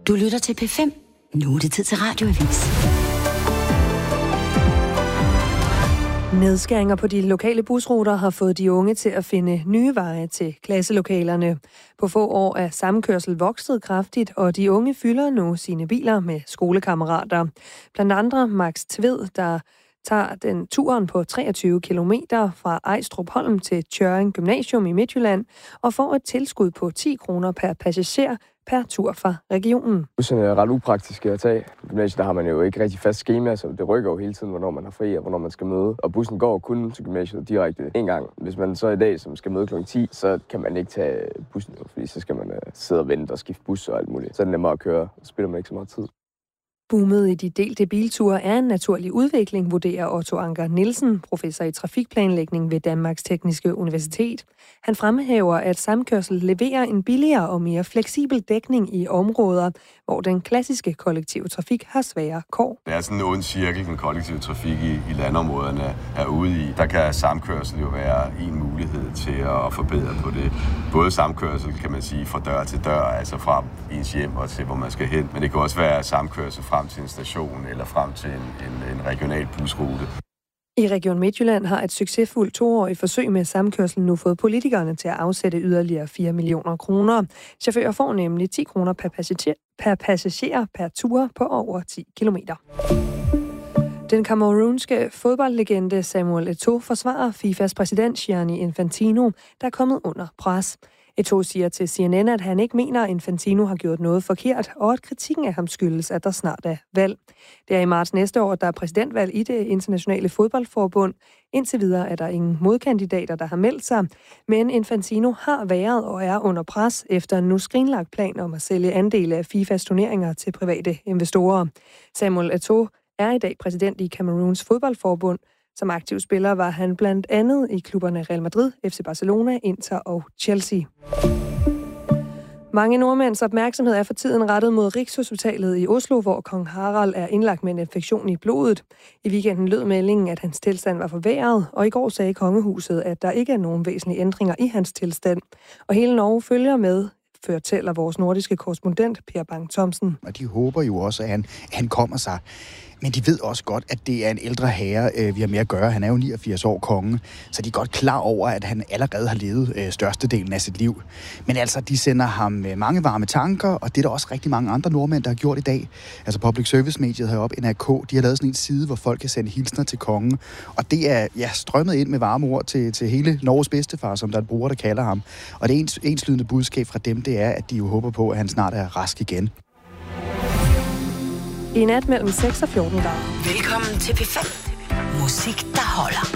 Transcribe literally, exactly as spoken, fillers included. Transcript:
Du lytter til P fem. Nu er det tid til Radioavis. Nedskæringer på de lokale busruter har fået de unge til at finde nye veje til klasselokalerne. På få år er samkørsel vokset kraftigt, og de unge fylder nu sine biler med skolekammerater. Blandt andre Max Tved, der tager den turen på treogtyve kilometer fra Ejstrup Holm til Tjørring Gymnasium i Midtjylland og får et tilskud på ti kroner per passager per tur fra regionen. Bussen er ret upraktisk at tage. I gymnasiet der har man jo ikke rigtig fast schema, så det rykker jo hele tiden, hvornår man har fri og hvornår man skal møde. Og bussen går kun til gymnasiet direkte en gang. Hvis man så i dag, som skal møde klokken ti, så kan man ikke tage bussen, fordi så skal man uh, sidde og vente og skifte bus og alt muligt. Så er det nemmere at køre, så spiller man ikke så meget tid. Boomet i de delte bilture er en naturlig udvikling, vurderer Otto Anker Nielsen, professor i trafikplanlægning ved Danmarks Tekniske Universitet. Han fremhæver, at samkørsel leverer en billigere og mere fleksibel dækning i områder, hvor den klassiske kollektive trafik har svære kår. Det er sådan en ond cirkel, den kollektive trafik i, i landområderne er ude i. Der kan samkørsel jo være en mulighed til at forbedre på det. Både samkørsel, kan man sige, fra dør til dør, altså fra ens hjem og til, hvor man skal hen. Men det kan også være samkørsel frem til en station eller frem til en, en, en regional busrute. I Region Midtjylland har et succesfuldt toårigt forsøg med samkørsel nu fået politikerne til at afsætte yderligere fire millioner kroner. Chauffører får nemlig ti kroner per passager, per passager per tur på over ti kilometer. Den cameroonske fodboldlegende Samuel Eto'o forsvarer FIFAs præsident Gianni Infantino, der er kommet under pres. Eto'o siger til C N N, at han ikke mener, at Infantino har gjort noget forkert, og at kritikken af ham skyldes, at der snart er valg. Det er i marts næste år, der er præsidentvalg i det internationale fodboldforbund. Indtil videre er der ingen modkandidater, der har meldt sig, men Infantino har været og er under pres efter en nu skrinlagt plan om at sælge andele af FIFAs turneringer til private investorer. Samuel Eto'o er i dag præsident i Cameroons fodboldforbund. Som aktiv spiller var han blandt andet i klubberne Real Madrid, F C Barcelona, Inter og Chelsea. Mange nordmænds opmærksomhed er for tiden rettet mod Rigshospitalet i Oslo, hvor kong Harald er indlagt med en infektion i blodet. I weekenden lød meldingen, at hans tilstand var forværret, og i går sagde kongehuset, at der ikke er nogen væsentlige ændringer i hans tilstand. Og hele Norge følger med, fortæller vores nordiske korrespondent Per Bang Thomsen. Og de håber jo også, at han, han kommer sig. Men de ved også godt, at det er en ældre herre, øh, vi har med at gøre. Han er jo niogfirs år konge, så de er godt klar over, at han allerede har levet øh, størstedelen af sit liv. Men altså, de sender ham øh, mange varme tanker, og det er der også rigtig mange andre nordmænd, der har gjort i dag. Altså Public Service-mediet heroppe, N R K, de har lavet sådan en side, hvor folk kan sende hilsner til kongen. Og det er ja, strømmet ind med varme ord til, til hele Norges bedstefar, som der er en bruger, der kalder ham. Og det ens, enslydende budskab fra dem, det er, at de jo håber på, at han snart er rask igen. I nat mellem seks og fjorten grader. Velkommen til P fem. Musik, der holder.